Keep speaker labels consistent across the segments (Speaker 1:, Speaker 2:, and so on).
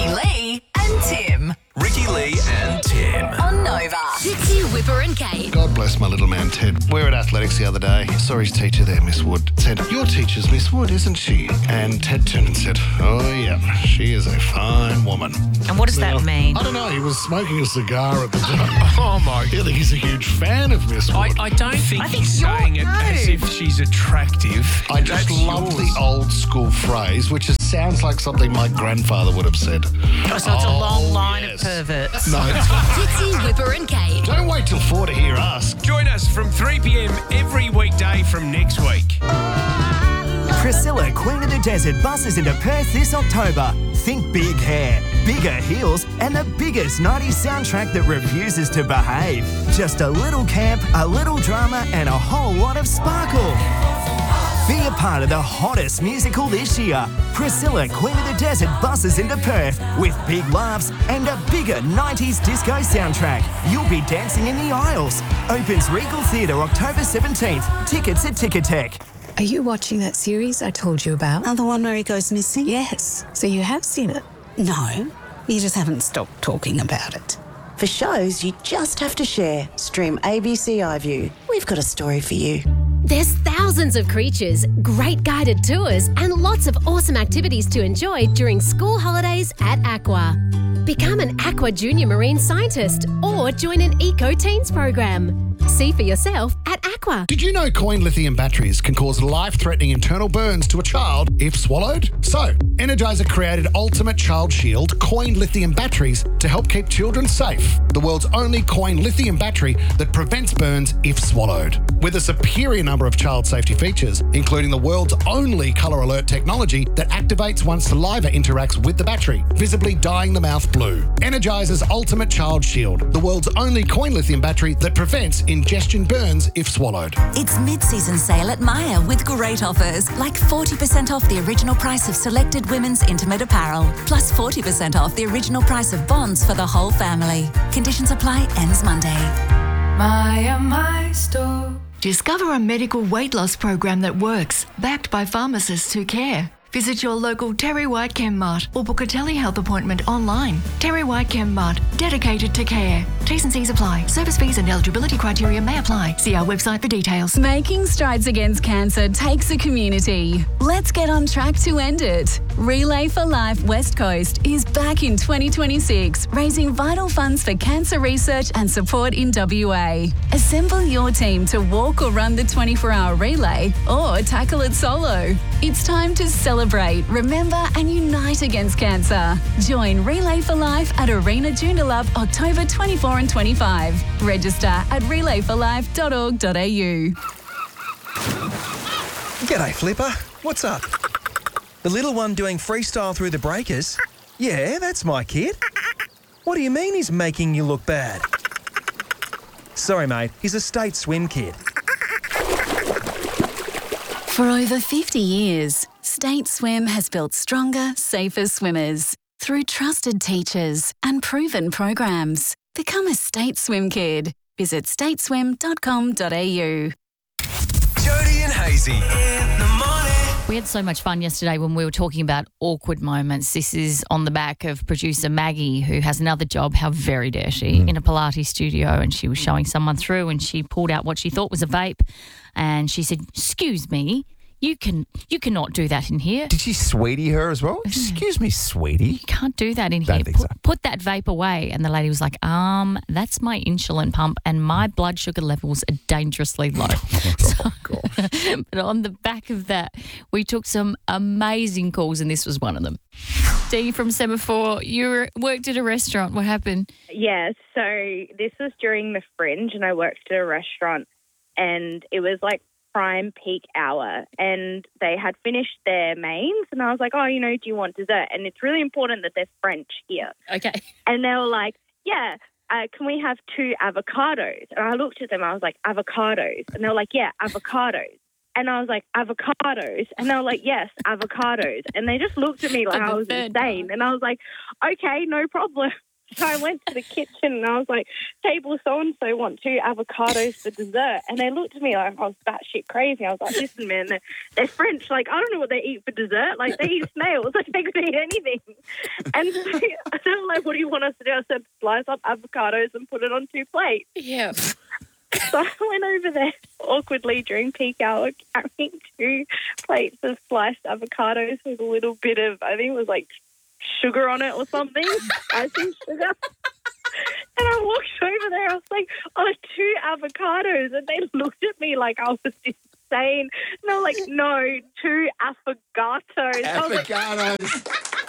Speaker 1: Ricky Lee and Tim.
Speaker 2: Ricky Lee and Tim.
Speaker 1: On Nova.
Speaker 3: Dixie, Whipper and Kate.
Speaker 4: God bless my little man, Ted. We were at athletics the other day. Saw his teacher there, Miss Wood. Said, "Your teacher's Miss Wood, isn't she?" And Ted turned and said, "Oh, yeah, she is a fine woman."
Speaker 5: And what does that mean?
Speaker 4: I don't know. He was smoking a cigar at the time.
Speaker 2: Oh, my
Speaker 4: I think he's a huge fan of Miss Wood.
Speaker 2: I don't think
Speaker 5: think
Speaker 2: he's
Speaker 5: you're-
Speaker 2: saying it as
Speaker 5: no.
Speaker 2: if she's attractive.
Speaker 4: I just
Speaker 2: That's
Speaker 4: love
Speaker 2: yours.
Speaker 4: the old school phrase, which sounds like something my grandfather would have said.
Speaker 5: Oh, so it's a long line
Speaker 4: yes.
Speaker 5: of perverts.
Speaker 4: No,
Speaker 3: Dixie, Whipper and Kate.
Speaker 4: don't wait till 4 to hear us.
Speaker 2: Join us from 3 p.m. every weekday from next week.
Speaker 6: Priscilla, Queen of the Desert, buses into Perth this October. Think big hair, bigger heels, and the biggest 90s soundtrack that refuses to behave. Just a little camp, a little drama, and a whole lot of sparkle. Be a part of the hottest musical this year. Priscilla, Queen of the Desert, buses into Perth with big laughs and a bigger 90s disco soundtrack. You'll be dancing in the aisles. Opens Regal Theatre October 17th. Tickets at Ticketek.
Speaker 7: Are you watching that series I told you about?
Speaker 8: Oh, the one where he goes missing?
Speaker 7: Yes. So you have seen it?
Speaker 8: No, you just haven't stopped talking about it. For shows you just have to share, stream ABC iView. We've got a story for you.
Speaker 3: There's thousands of creatures, great guided tours, and lots of awesome activities to enjoy during school holidays at Aqua. Become an Aqua Junior Marine Scientist or join an Eco Teens program. See for yourself at Aqua.
Speaker 4: Did you know coin lithium batteries can cause life-threatening internal burns to a child if swallowed? So, Energizer created Ultimate Child Shield coin lithium batteries to help keep children safe. The world's only coin lithium battery that prevents burns if swallowed. With a superior number of child safety features, including the world's only colour alert technology that activates once saliva interacts with the battery, visibly dyeing the mouth blue. Energizer's Ultimate Child Shield, the world's only coin lithium battery that prevents ingestion burns if swallowed.
Speaker 1: It's mid-season sale at Myer with great offers, like 40% off the original price of selected women's intimate apparel, plus 40% off the original price of bonds for the whole family. Conditions apply, ends Monday.
Speaker 7: Maya, my store.
Speaker 9: Discover a medical weight loss program that works, backed by pharmacists who care. Visit your local Terry White Chemmart or book a telehealth appointment online. Terry White Chemmart, dedicated to care. T's and C's apply. Service fees and eligibility criteria may apply. See our website for details.
Speaker 10: Making strides against cancer takes a community. Let's get on track to end it. Relay for Life West Coast is back in 2026, raising vital funds for cancer research and support in WA. Assemble your team to walk or run the 24-hour relay or tackle it solo. It's time to celebrate, remember and unite against cancer. Join Relay for Life at Arena Joondalup October 24 and 25. Register at relayforlife.org.au.
Speaker 11: G'day, Flipper. What's up? The little one doing freestyle through the breakers? Yeah, that's my kid. What do you mean he's making you look bad? Sorry, mate. He's a state swim kid.
Speaker 10: For over 50 years, State Swim has built stronger, safer swimmers through trusted teachers and proven programs. Become a State Swim kid. Visit stateswim.com.au.
Speaker 2: Jody and Hazy in the morning.
Speaker 5: We had so much fun yesterday when we were talking about awkward moments. This is on the back of producer Maggie, who has another job, how very dare she, in a Pilates studio, and she was showing someone through and she pulled out what she thought was a vape and she said, "Excuse me, you cannot do that in here.
Speaker 12: Did she sweetie her as well? Excuse me, sweetie.
Speaker 5: You can't do that in
Speaker 12: Don't
Speaker 5: here.
Speaker 12: think so.
Speaker 5: Put that vape away." And the lady was like, that's my insulin pump and my blood sugar levels are dangerously low. But on the back of that, we took some amazing calls and this was one of them. Dee from Semaphore, you worked at a restaurant. What happened?
Speaker 13: Yeah, so this was during the Fringe and I worked at a restaurant and it was like prime peak hour and they had finished their mains and I was like, "Oh, do you want dessert?" And it's really important that there's French here.
Speaker 5: Okay.
Speaker 13: And they were like, "Yeah, can we have 2 avocados?" And I looked at them, I was like, "Avocados?" And they were like, "Yeah, avocados." And I was like, "Avocados?" And they were like, "Yes, avocados." And they just looked at me like I was insane. And I was like, "Okay, no problem." So I went to the kitchen and I was like, "Table so-and-so want 2 avocados for dessert." And they looked at me like I was batshit crazy. I was like, "Listen, man, they're French. Like, I don't know what they eat for dessert. Like, they eat snails. Like, they could eat anything." And so what do you want us to do? I said, slice up avocados and put it on 2 plates.
Speaker 5: Yeah.
Speaker 13: So I went over there awkwardly during peak hour carrying 2 plates of sliced avocados with a little bit of, I think it was like sugar on it or something, icing sugar. And I walked over there, I was like, 2 avocados. And they looked at me like I was insane. And they were like, no, 2 affogatos.
Speaker 12: Affogatos.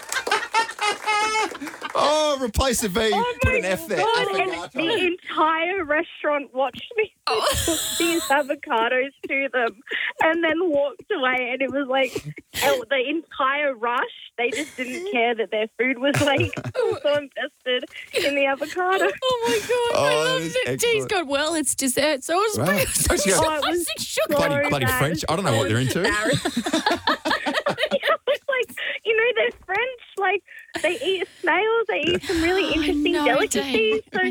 Speaker 12: Oh, replace the V. Put an F there.
Speaker 13: God, and the entire restaurant watched me cook these avocados to them and then walked away. And it was like the entire rush, they just didn't care that their food was like so invested in the avocado.
Speaker 5: Oh, my God. I love it. Geez, God, well, it's dessert. So it's
Speaker 12: Wow.
Speaker 5: it was sugar.
Speaker 12: Bloody French. I don't know what they're into.
Speaker 13: It's like, they're French. Like, they eat snails. They eat some really interesting delicacies. So,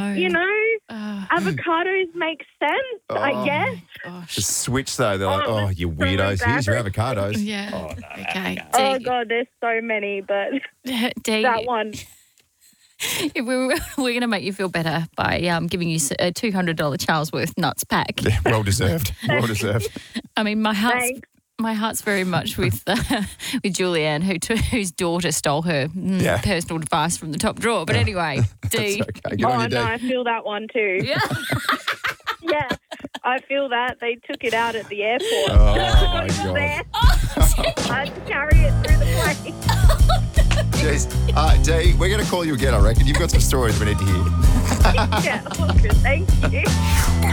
Speaker 13: avocados make sense, I guess.
Speaker 12: The switch, though, they're like, you weirdos. Here's your avocados.
Speaker 5: Yeah.
Speaker 12: Oh, no.
Speaker 5: Okay.
Speaker 13: Oh, God, there's so many, but that one.
Speaker 5: We're going to make you feel better by giving you a $200 Charlesworth nuts pack.
Speaker 12: Yeah, well deserved. Well deserved.
Speaker 5: I mean, my heart's very much with Julianne, whose daughter stole her personal device from the top drawer. But anyway, Dee.
Speaker 12: Okay. Good on you, Dee.
Speaker 13: I feel that one too.
Speaker 5: Yeah.
Speaker 13: Yeah, I feel that. They took it out at the airport.
Speaker 12: Oh, my God.
Speaker 13: I had to carry it through the plane.
Speaker 12: Jeez. Dee, we're going to call you again, I reckon. You've got some stories we need to hear.
Speaker 13: Yeah, okay, thank you.